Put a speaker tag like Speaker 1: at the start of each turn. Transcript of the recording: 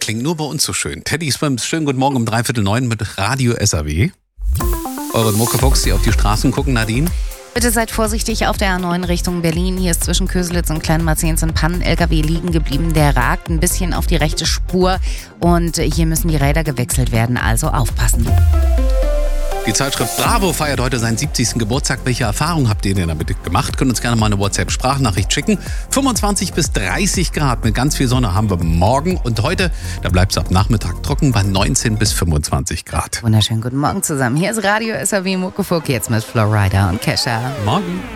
Speaker 1: klingt nur bei uns so schön. Teddy Swims, schönen guten Morgen um 8:45 mit Radio SAW. Eure Muckefuchs, die auf die Straßen gucken, Nadine?
Speaker 2: Bitte seid vorsichtig auf der A9 Richtung Berlin. Hier ist zwischen Köselitz und Kleinmarzehns ein Pannen-LKW liegen geblieben. Der ragt ein bisschen auf die rechte Spur und hier müssen die Räder gewechselt werden, also aufpassen.
Speaker 1: Die Zeitschrift Bravo feiert heute seinen 70. Geburtstag. Welche Erfahrungen habt ihr denn damit gemacht? Könnt uns gerne mal eine WhatsApp-Sprachnachricht schicken. 25 bis 30 Grad mit ganz viel Sonne haben wir morgen. Und heute, da bleibt es ab Nachmittag trocken bei 19 bis 25 Grad.
Speaker 2: Wunderschönen guten Morgen zusammen. Hier ist Radio SAW Muckefuck jetzt mit Florida und Kesha.
Speaker 1: Morgen.